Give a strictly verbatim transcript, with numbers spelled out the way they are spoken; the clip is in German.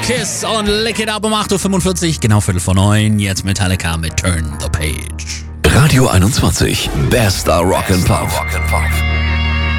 Kiss und Lick It Up um acht Uhr fünfundvierzig, genau Viertel vor neun. Jetzt Metallica mit Turn the Page. Radio einundzwanzig, bester Rock'n'Pop.